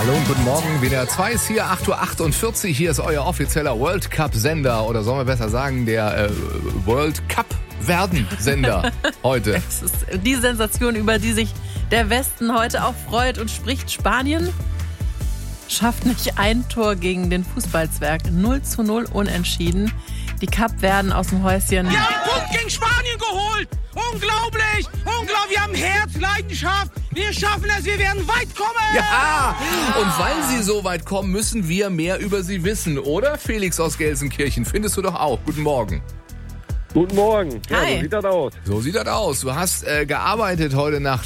Hallo und guten Morgen. WDR 2 ist hier, 8:48 Uhr. Hier ist euer offizieller World Cup-Sender. Oder sollen wir besser sagen, der World Cup-Werden-Sender heute. Es ist die Sensation, über die sich der Westen heute auch freut und spricht. Spanien schafft nicht ein Tor gegen den Fußballzwerg. 0:0 unentschieden. Die Cup-Werden aus dem Häuschen. Wir haben einen Punkt gegen Spanien geholt. Unglaublich. Unglaublich. Wir haben Herz, Leidenschaft. Wir schaffen es. Wir werden weit kommen. Ja, und weil sie so weit kommen, müssen wir mehr über sie wissen. Oder, Felix aus Gelsenkirchen? Findest du doch auch. Guten Morgen. Guten Morgen. Ja, Hi. so sieht das aus. So sieht das aus. Du hast gearbeitet heute Nacht